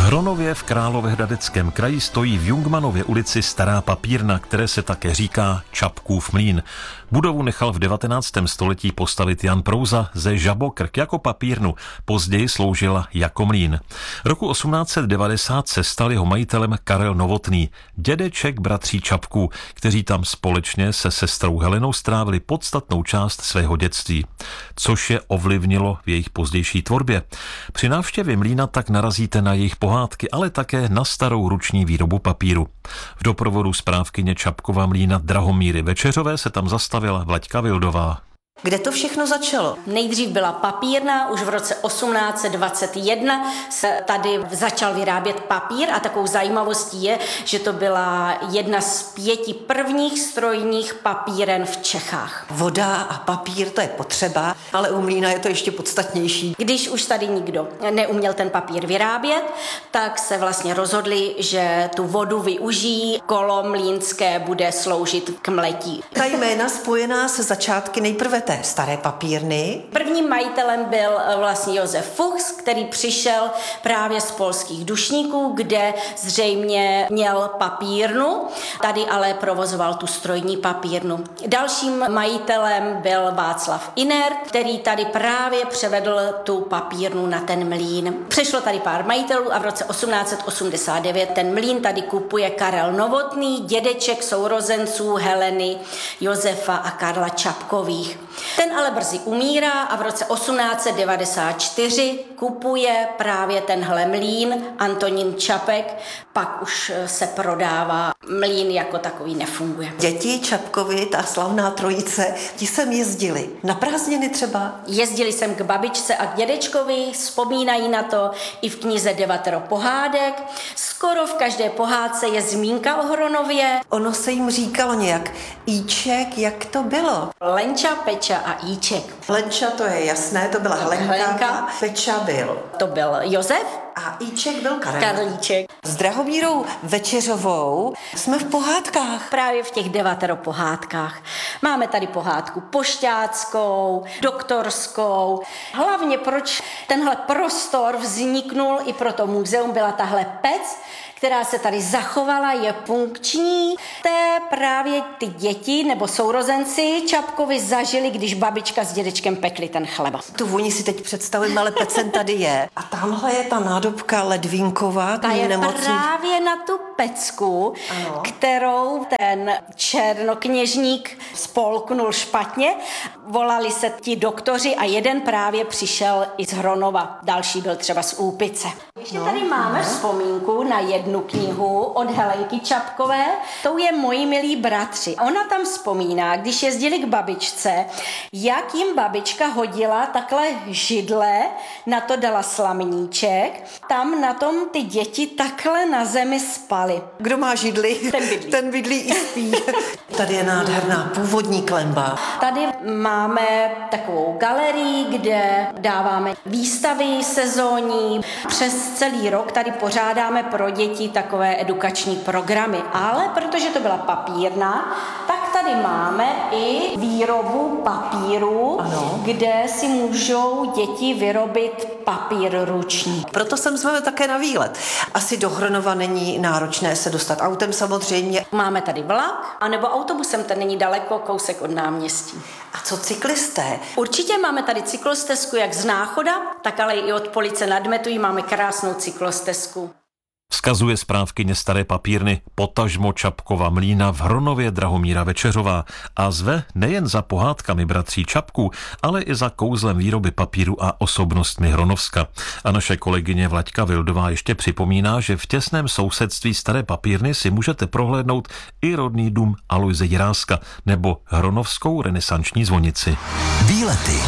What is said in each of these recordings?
Hronově v Královéhradeckém kraji stojí v Jungmanově ulici stará papírna, které se také říká Čapkův mlýn. Budovu nechal v 19. století postavit Jan Prouza ze Žabokrk jako papírnu, později sloužila jako mlýn. Roku 1890 se stal jeho majitelem Karel Novotný, dědeček bratří Čapků, kteří tam společně se sestrou Helenou strávili podstatnou část svého dětství, což je ovlivnilo v jejich pozdější tvorbě. Při návštěvě mlýna tak narazíte na jejich pohádky, ale také na starou ruční výrobu papíru. V doprovodu správkyně Čapkova mlýna Drahomíry Večeřové se tam zastavila Vlaďka Vildová. Kde to všechno začalo? Nejdřív byla papírna, už v roce 1821 se tady začal vyrábět papír a takovou zajímavostí je, že to byla jedna z 5 prvních strojních papíren v Čechách. Voda a papír, to je potřeba, ale u mlýna je to ještě podstatnější. Když už tady nikdo neuměl ten papír vyrábět, tak se vlastně rozhodli, že tu vodu využijí, kolo mlýnské bude sloužit k mletí. Ta jména spojená se začátky nejprve té staré papírny. Prvním majitelem byl vlastně Josef Fuchs, který přišel právě z polských Dušníků, kde zřejmě měl papírnu, tady ale provozoval tu strojní papírnu. Dalším majitelem byl Václav Iner, který tady právě převedl tu papírnu na ten mlýn. Přešlo tady pár majitelů a v roce 1889 ten mlýn tady kupuje Karel Novotný, dědeček sourozenců Heleny, Josefa a Karla Čapkových. Ten ale brzy umírá a v roce 1894 kupuje právě tenhle mlýn Antonín Čapek, pak už se prodává. Mlýn jako takový nefunguje. Děti Čapkovi, ta slavná trojice, ti sem jezdili. Na prázdniny třeba? Jezdili sem k babičce a k dědečkovi, vzpomínají na to i v knize Devatero pohádek. Skoro v každé pohádce je zmínka o Hronově. Ono se jim říkalo nějak Íček, jak to bylo? Lenča, Peča a Íček. Lenča, to je jasné, to byla Helenka. Peča byl. To byl Josef. A Íček byl Karlíček. S Drahomírou Večeřovou jsme v pohádkách. Právě v těch 9 pohádkách. Máme tady pohádku pošťáckou, doktorskou. Hlavně proč tenhle prostor vzniknul i pro to muzeum, byla tahle pec, která se tady zachovala, je funkční. Právě ty děti nebo sourozenci Čapkovi zažili, když babička s dědečkem pekli ten chleba. Tu vůni si teď představím, ale pecen tady je. A tamhle je ta nádobka ledvinková. Ta je právě na tu pecku, ano, kterou ten černokněžník spolknul špatně. Volali se ti doktoři a jeden právě přišel i z Hronova. Další byl třeba z Úpice. Ještě tady máme vzpomínku na jednu knihu od Helenky Čapkové. Tou je Moji milí bratři. Ona tam vzpomíná, když jezdili k babičce, jak jim babička hodila takhle židle, na to dala slamníček, tam na tom ty děti takhle na zemi spaly. Kdo má židli, ten bydlí i spí. Tady je nádherná původní klenba. Tady máme takovou galerii, kde dáváme výstavy sezónní. Přes celý rok tady pořádáme pro děti takové edukační programy. Ale protože to byla papírna, tak tady máme i výrobu papíru, ano, kde si můžou děti vyrobit papír ruční. Proto sem jsme také na výlet. Asi do Hronova není náročné se dostat autem samozřejmě. Máme tady vlak, anebo autobusem, ten není daleko, kousek od náměstí. A co cyklisté? Určitě máme tady cyklostezku jak z Náchoda, tak ale i od Police nad Metují máme krásnou cyklostezku. Vzkazuje správkyně staré papírny potažmo Čapkova mlýna v Hronově Drahomíra Večeřová a zve nejen za pohádkami bratří Čapků, ale i za kouzlem výroby papíru a osobnostmi Hronovska. A naše kolegyně Vlaďka Vildová ještě připomíná, že v těsném sousedství staré papírny si můžete prohlédnout i rodný dům Alojze Jiráska nebo Hronovskou renesanční zvonici. Výlety.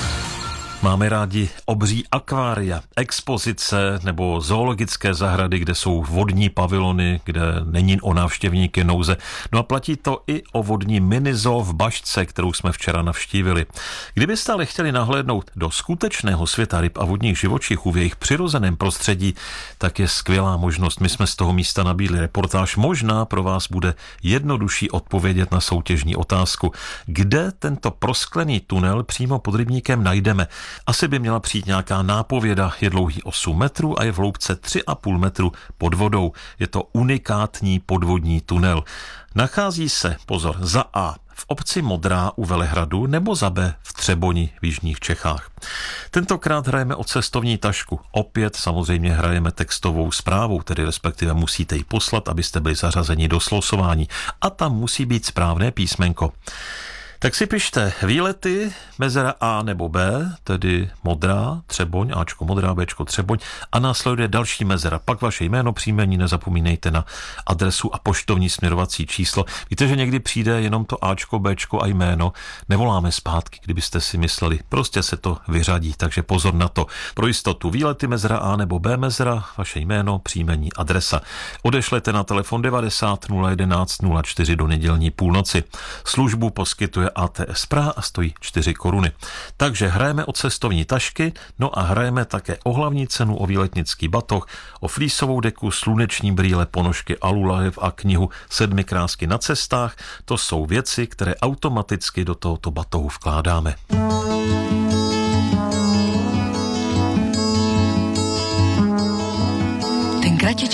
Máme rádi obří akvária, expozice nebo zoologické zahrady, kde jsou vodní pavilony, kde není o návštěvníky nouze. No a platí to i o vodní minizoo v Bašce, kterou jsme včera navštívili. Kdybyste ale chtěli nahlédnout do skutečného světa ryb a vodních živočichů v jejich přirozeném prostředí, tak je skvělá možnost. My jsme z toho místa nabídli reportáž. Možná pro vás bude jednodušší odpovědět na soutěžní otázku. Kde tento prosklený tunel přímo pod rybníkem najdeme? Asi by měla přijít nějaká nápověda. Je dlouhý 8 metrů a je v hloubce 3,5 metru pod vodou. Je to unikátní podvodní tunel. Nachází se, pozor, za A v obci Modrá u Velehradu nebo za B v Třeboni v jižních Čechách. Tentokrát hrajeme o cestovní tašku. Opět samozřejmě hrajeme textovou zprávu, tedy respektive musíte ji poslat, abyste byli zařazeni do slosování. A tam musí být správné písmenko. Tak si pište výlety, mezera A nebo B, tedy Modrá, Třeboň, Ačko Modrá, Bčko Třeboň a následuje další mezera. Pak vaše jméno, příjmení, nezapomínejte na adresu a poštovní směrovací číslo. Víte, že někdy přijde jenom to Ačko, Bčko a jméno. Nevoláme zpátky, kdybyste si mysleli. Prostě se to vyřadí, takže pozor na to. Pro jistotu výlety, mezera A nebo B mezera, vaše jméno, příjmení, adresa. Odešlete na telefon 90 011 04 do nedělní půlnoci. Službu poskytuje ATS Praha a stojí 4 koruny. Takže hrajeme o cestovní tašky, no a hrajeme také o hlavní cenu, o výletnický batoh, o flísovou deku, sluneční brýle, ponožky, alulahev a knihu 7 krásky na cestách. To jsou věci, které automaticky do tohoto batohu vkládáme. Ten kratičký